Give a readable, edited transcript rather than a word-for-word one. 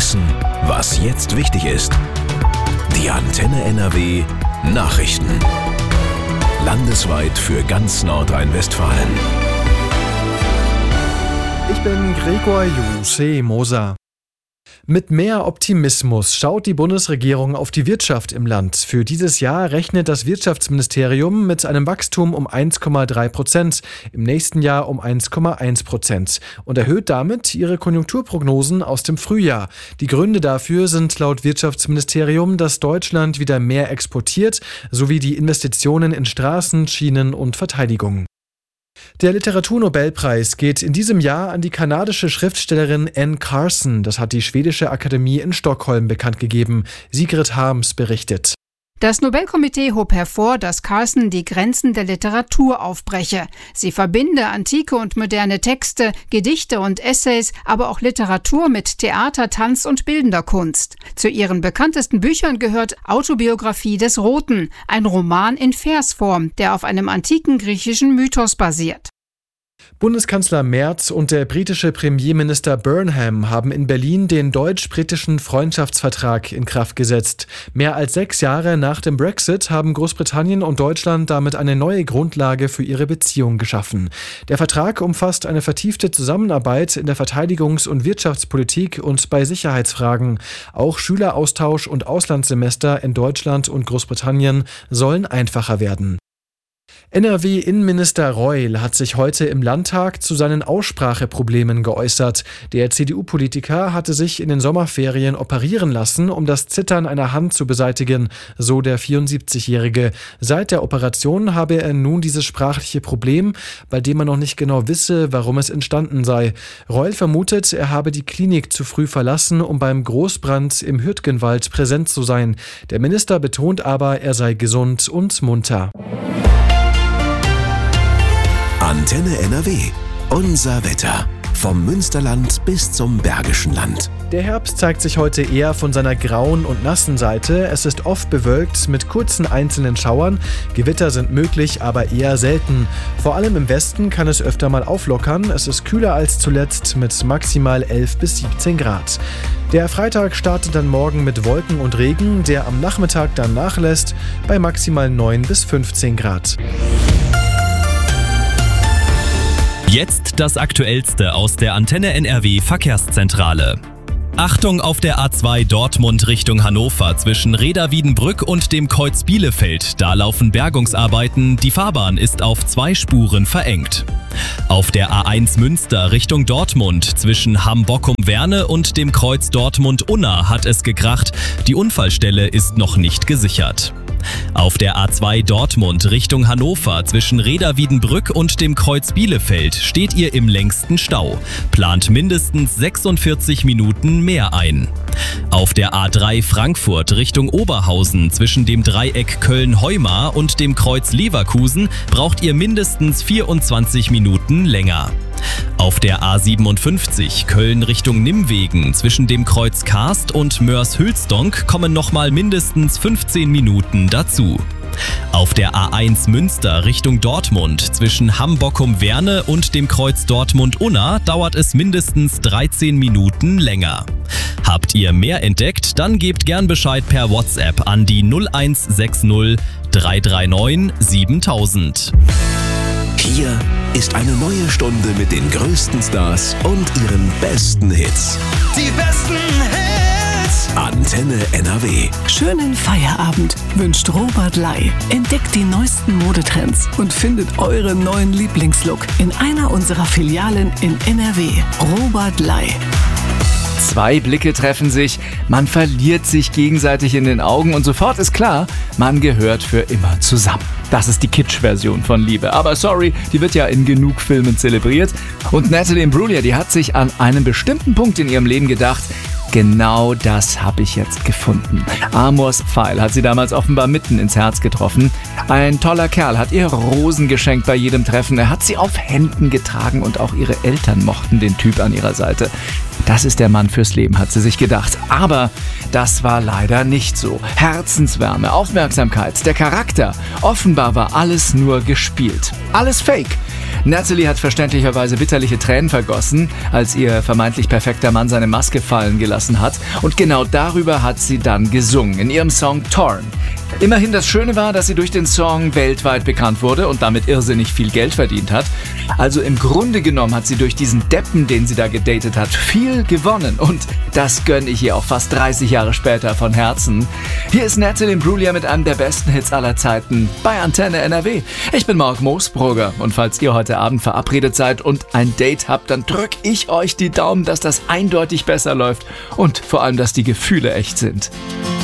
wissen, was jetzt wichtig ist. Die Antenne NRW Nachrichten. Landesweit für ganz Nordrhein-Westfalen. Ich bin Gregor Moser. Mit mehr Optimismus schaut die Bundesregierung auf die Wirtschaft im Land. Für dieses Jahr rechnet das Wirtschaftsministerium mit einem Wachstum um 1,3%, im nächsten Jahr um 1,1% und erhöht damit ihre Konjunkturprognosen aus dem Frühjahr. Die Gründe dafür sind laut Wirtschaftsministerium, dass Deutschland wieder mehr exportiert, sowie die Investitionen in Straßen, Schienen und Verteidigung. Der Literaturnobelpreis geht in diesem Jahr an die kanadische Schriftstellerin Anne Carson. Das hat die Schwedische Akademie in Stockholm bekannt gegeben. Sigrid Harms berichtet. Das Nobelkomitee hob hervor, dass Carson die Grenzen der Literatur aufbreche. Sie verbinde antike und moderne Texte, Gedichte und Essays, aber auch Literatur mit Theater, Tanz und bildender Kunst. Zu ihren bekanntesten Büchern gehört Autobiografie des Roten, ein Roman in Versform, der auf einem antiken griechischen Mythos basiert. Bundeskanzler Merz und der britische Premierminister Burnham haben in Berlin den deutsch-britischen Freundschaftsvertrag in Kraft gesetzt. Mehr als 6 Jahre nach dem Brexit haben Großbritannien und Deutschland damit eine neue Grundlage für ihre Beziehung geschaffen. Der Vertrag umfasst eine vertiefte Zusammenarbeit in der Verteidigungs- und Wirtschaftspolitik und bei Sicherheitsfragen. Auch Schüleraustausch und Auslandssemester in Deutschland und Großbritannien sollen einfacher werden. NRW-Innenminister Reul hat sich heute im Landtag zu seinen Ausspracheproblemen geäußert. Der CDU-Politiker hatte sich in den Sommerferien operieren lassen, um das Zittern einer Hand zu beseitigen, so der 74-Jährige. Seit der Operation habe er nun dieses sprachliche Problem, bei dem man noch nicht genau wisse, warum es entstanden sei. Reul vermutet, er habe die Klinik zu früh verlassen, um beim Großbrand im Hürtgenwald präsent zu sein. Der Minister betont aber, er sei gesund und munter. Antenne NRW. Unser Wetter. Vom Münsterland bis zum Bergischen Land. Der Herbst zeigt sich heute eher von seiner grauen und nassen Seite. Es ist oft bewölkt mit kurzen einzelnen Schauern. Gewitter sind möglich, aber eher selten. Vor allem im Westen kann es öfter mal auflockern. Es ist kühler als zuletzt mit maximal 11 bis 17 Grad. Der Freitag startet dann morgen mit Wolken und Regen, der am Nachmittag dann nachlässt bei maximal 9 bis 15 Grad. Jetzt das Aktuellste aus der Antenne NRW Verkehrszentrale. Achtung auf der A2 Dortmund Richtung Hannover zwischen Reda-Wiedenbrück und dem Kreuz Bielefeld. Da laufen Bergungsarbeiten. Die Fahrbahn ist auf 2 Spuren verengt. Auf der A1 Münster Richtung Dortmund zwischen Hamm-Bockum-Werne und dem Kreuz Dortmund-Unna hat es gekracht. Die Unfallstelle ist noch nicht gesichert. Auf der A2 Dortmund Richtung Hannover zwischen Reda-Wiedenbrück und dem Kreuz Bielefeld steht ihr im längsten Stau. Plant mindestens 46 Minuten mehr ein. Auf der A3 Frankfurt Richtung Oberhausen zwischen dem Dreieck Köln-Heumar und dem Kreuz Leverkusen braucht ihr mindestens 24 Minuten länger. Auf der A57 Köln Richtung Nimwegen zwischen dem Kreuz Karst und Mörs-Hülsdonk kommen nochmal mindestens 15 Minuten dazu. Auf der A1 Münster Richtung Dortmund zwischen Hamm-Bockum-Werne und dem Kreuz Dortmund-Unna dauert es mindestens 13 Minuten länger. Habt ihr mehr entdeckt? Dann gebt gern Bescheid per WhatsApp an die 0160 339 7000. Hier ist eine neue Stunde mit den größten Stars und ihren besten Hits. Die besten Hits! Antenne NRW. Schönen Feierabend wünscht Robert Ley. Entdeckt die neuesten Modetrends und findet euren neuen Lieblingslook in einer unserer Filialen in NRW. Robert Ley. 2 Blicke treffen sich, man verliert sich gegenseitig in den Augen und sofort ist klar, man gehört für immer zusammen. Das ist die Kitsch-Version von Liebe. Aber sorry, die wird ja in genug Filmen zelebriert. Und Natalie Imbruglia, die hat sich an einem bestimmten Punkt in ihrem Leben gedacht, genau das habe ich jetzt gefunden. Amors Pfeil hat sie damals offenbar mitten ins Herz getroffen. Ein toller Kerl hat ihr Rosen geschenkt bei jedem Treffen. Er hat sie auf Händen getragen und auch ihre Eltern mochten den Typ an ihrer Seite. Das ist der Mann fürs Leben, hat sie sich gedacht. Aber das war leider nicht so. Herzenswärme, Aufmerksamkeit, der Charakter. Offenbar war alles nur gespielt. Alles fake. Natalie hat verständlicherweise bitterliche Tränen vergossen, als ihr vermeintlich perfekter Mann seine Maske fallen gelassen hat. Und genau darüber hat sie dann gesungen, in ihrem Song Torn. Immerhin, das Schöne war, dass sie durch den Song weltweit bekannt wurde und damit irrsinnig viel Geld verdient hat. Also im Grunde genommen hat sie durch diesen Deppen, den sie da gedatet hat, viel gewonnen. Und das gönne ich ihr auch fast 30 Jahre später von Herzen. Hier ist Natalie Imbruglia mit einem der besten Hits aller Zeiten bei Antenne NRW. Ich bin Mark Moosbrugger und falls ihr heute Abend verabredet seid und ein Date habt, dann drück ich euch die Daumen, dass das eindeutig besser läuft und vor allem, dass die Gefühle echt sind.